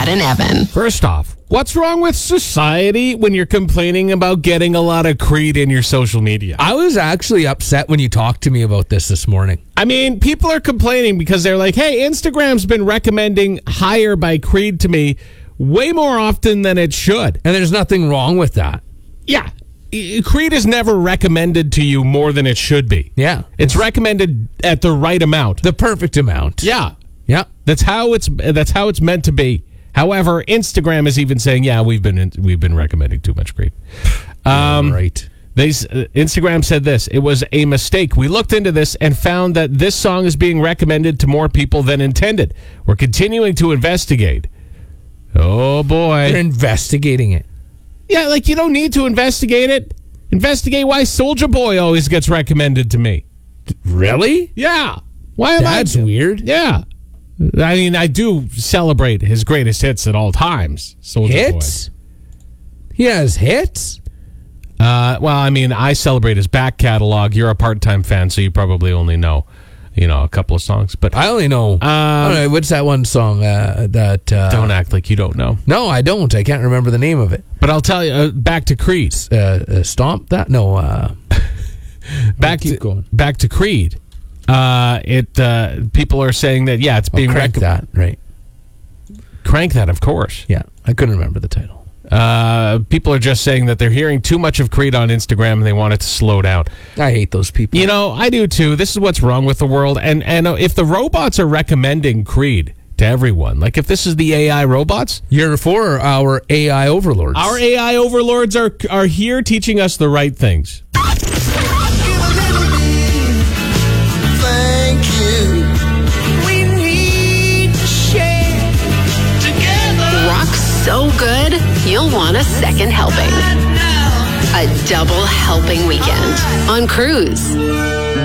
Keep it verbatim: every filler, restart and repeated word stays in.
Chad and Evan. First off, what's wrong with society when you're complaining about getting a lot of Creed in your social media? I was actually upset when you talked to me about this this morning. I mean, people are complaining because they're like, hey, Instagram's been recommending Higher by Creed to me way more often than it should. And there's nothing wrong with that. Yeah. Creed is never recommended to you more than it should be. Yeah. It's recommended at the right amount. The perfect amount. Yeah. Yeah. That's how it's that's how it's meant to be. However, Instagram is even saying, yeah, we've been we've been recommending too much Creed. Um, right. They Instagram said this. It was a mistake. We looked into this and found that this song is being recommended to more people than intended. We're continuing to investigate. Oh, boy. They're investigating it. Yeah, like you don't need to investigate it. Investigate why Soulja Boy always gets recommended to me. Really? Yeah. Why am That's I? weird. Yeah. I mean, I do celebrate his greatest hits at all times. Soulja Hits? Boy. He has hits? Uh, well, I mean, I celebrate his back catalog. You're a part-time fan, so you probably only know, you know, a couple of songs. But I only know. Um, I don't know, what's that one song uh, that? Uh, don't act like you don't know. No, I don't. I can't remember the name of it. But I'll tell you. Uh, back to Creed. Uh, uh, Stomp that? No. Uh, back keep to going. back to Creed. Uh, it uh, people are saying that yeah, it's being oh, crank rec- that right. Crank that, of course. Yeah, I couldn't remember the title. Uh, people are just saying that they're hearing too much of Creed on Instagram and they want it to slow down. I hate those people. You know, I do too. This is what's wrong with the world. And and if the robots are recommending Creed to everyone, like if this is the A I robots, you're for our A I overlords. Our A I overlords are are here teaching us the right things. Thank you. We need to share together. Rock's so good, you'll want a second helping. A double helping weekend on Cruise.